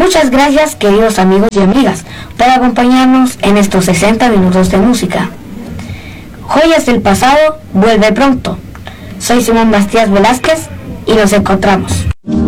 Muchas gracias, queridos amigos y amigas, por acompañarnos en estos 60 minutos de música. Joyas del pasado vuelve pronto. Soy Simón Bastías Velázquez y nos encontramos.